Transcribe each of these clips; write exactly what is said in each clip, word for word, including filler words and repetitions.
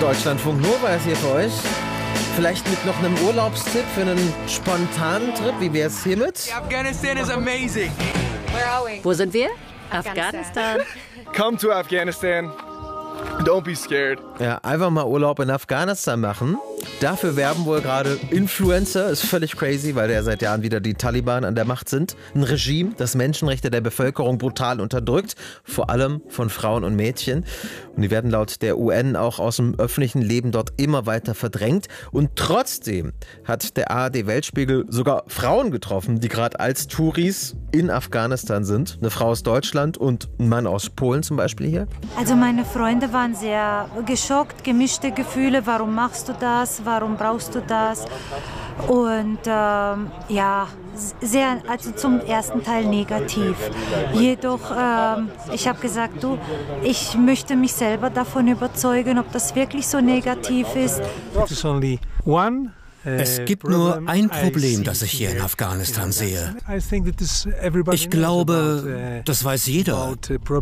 Deutschlandfunk Nova ist hier für euch. Vielleicht mit noch einem Urlaubstipp für einen spontanen Trip. Wie wäre es hiermit? Afghanistan is amazing. Where are we? Wo sind wir? Afghanistan. Come to Afghanistan. Don't be scared. Ja, einfach mal Urlaub in Afghanistan machen. Dafür werben wohl gerade Influencer. Ist völlig crazy, weil ja seit Jahren wieder die Taliban an der Macht sind. Ein Regime, das Menschenrechte der Bevölkerung brutal unterdrückt. Vor allem von Frauen und Mädchen. Und die werden laut der U N auch aus dem öffentlichen Leben dort immer weiter verdrängt. Und trotzdem hat der A R D-Weltspiegel sogar Frauen getroffen, die gerade als Touris in Afghanistan sind. Eine Frau aus Deutschland und ein Mann aus Polen zum Beispiel hier. Also meine Freunde waren sehr geschockt, gemischte Gefühle. Warum machst du das? Warum brauchst du das? Und ähm, ja, sehr, also zum ersten Teil negativ. Jedoch, ähm, ich habe gesagt, du, ich möchte mich selber davon überzeugen, ob das wirklich so negativ ist. It's only one. Es gibt nur ein Problem, das ich hier in Afghanistan sehe. Ich glaube, das weiß jeder.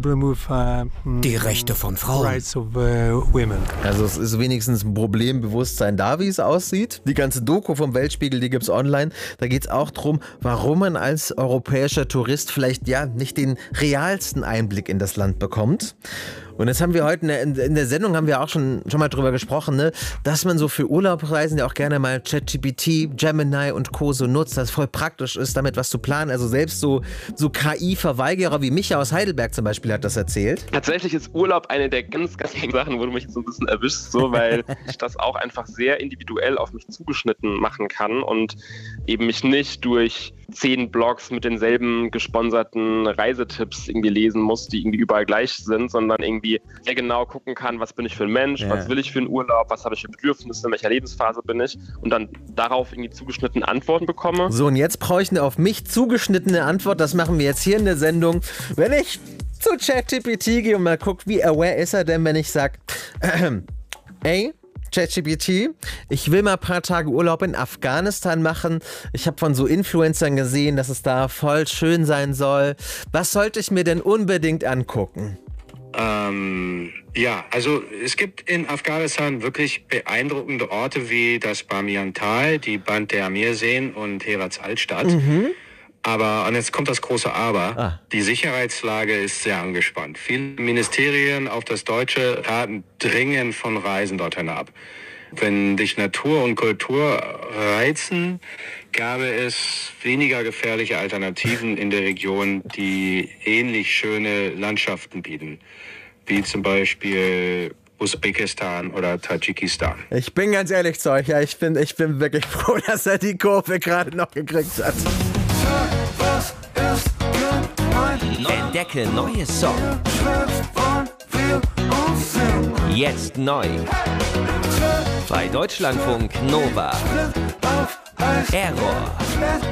Die Rechte von Frauen. Also es ist wenigstens ein Problembewusstsein da, wie es aussieht. Die ganze Doku vom Weltspiegel, die gibt es online. Da geht es auch darum, warum man als europäischer Tourist vielleicht ja nicht den realsten Einblick in das Land bekommt. Und jetzt haben wir heute in der, in der Sendung haben wir auch schon, schon mal drüber gesprochen, ne, dass man so für Urlaubsreisen ja auch gerne mal ChatGPT, Gemini und Co. so nutzt, dass es voll praktisch ist, damit was zu planen. Also selbst so, so K I-Verweigerer wie Micha aus Heidelberg zum Beispiel hat das erzählt. Tatsächlich ist Urlaub eine der ganz, ganz vielen Sachen, wo du mich jetzt so ein bisschen erwischst, so, weil ich das auch einfach sehr individuell auf mich zugeschnitten machen kann und eben mich nicht durch zehn Blogs mit denselben gesponserten Reisetipps irgendwie lesen muss, die irgendwie überall gleich sind, sondern irgendwie sehr genau gucken kann, was bin ich für ein Mensch, ja. Was will ich für einen Urlaub, was habe ich für Bedürfnisse, in welcher Lebensphase bin ich und dann darauf irgendwie zugeschnittene Antworten bekomme. So, und jetzt brauche ich eine auf mich zugeschnittene Antwort, das machen wir jetzt hier in der Sendung. Wenn ich zu ChatGPT gehe und mal gucke, wie aware ist er denn, wenn ich sage, äh, ey, ChatGPT, ich will mal ein paar Tage Urlaub in Afghanistan machen. Ich habe von so Influencern gesehen, dass es da voll schön sein soll. Was sollte ich mir denn unbedingt angucken? Ähm, ja, also es gibt in Afghanistan wirklich beeindruckende Orte wie das Bamiyan-Tal, die Band der Amirseen und Herats Altstadt. Mhm. Aber, und jetzt kommt das große Aber, ah. Die Sicherheitslage ist sehr angespannt. Viele Ministerien, auch das Deutsche, raten dringend von Reisen dorthin ab. Wenn dich Natur und Kultur reizen, gäbe es weniger gefährliche Alternativen in der Region, die ähnlich schöne Landschaften bieten, wie zum Beispiel Usbekistan oder Tadschikistan. Ich bin ganz ehrlich zu euch, ja, ich bin, ich bin wirklich froh, dass er die Kurve gerade noch gekriegt hat. Entdecke neue Songs. Jetzt neu. Bei Deutschlandfunk Nova. Error.